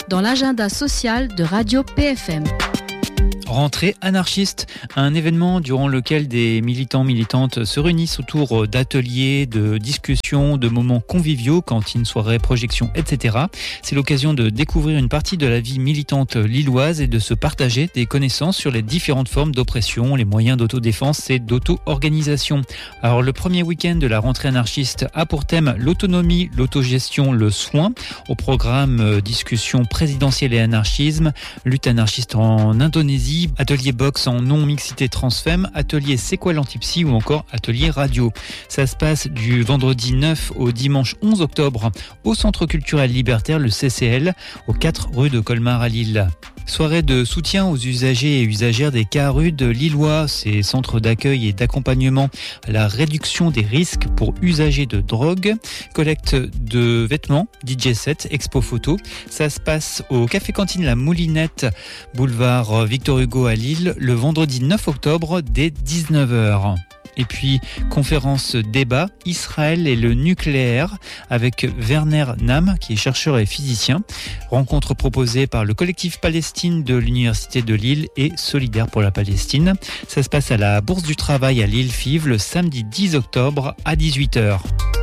dans l'agenda social de Radio PFM. Rentrée anarchiste, un événement durant lequel des militants, militantes se réunissent autour d'ateliers, de discussions, de moments conviviaux, cantines, soirées, projections, etc. C'est l'occasion de découvrir une partie de la vie militante lilloise et de se partager des connaissances sur les différentes formes d'oppression, les moyens d'autodéfense et d'auto-organisation. Alors le premier week-end de la rentrée anarchiste a pour thème l'autonomie, l'autogestion, le soin. Au programme discussion présidentielle et anarchisme, lutte anarchiste en Indonésie, atelier boxe en non-mixité transfemme, atelier c'est quoi l'antipsy ou encore atelier radio. Ça se passe du vendredi 9 au dimanche 11 octobre au Centre culturel libertaire, le CCL, aux 4 rue de Colmar à Lille. Soirée de soutien aux usagers et usagères des CARUD lillois, ces centres d'accueil et d'accompagnement à la réduction des risques pour usagers de drogue, collecte de vêtements, DJ set, expo photo. Ça se passe au Café Cantine La Moulinette, boulevard Victor Hugo à Lille, le vendredi 9 octobre dès 19h. Et puis, conférence débat, Israël et le nucléaire, avec Werner Nam, qui est chercheur et physicien. Rencontre proposée par le collectif Palestine de l'Université de Lille et Solidaire pour la Palestine. Ça se passe à la Bourse du Travail à Lille-Fives le samedi 10 octobre à 18h.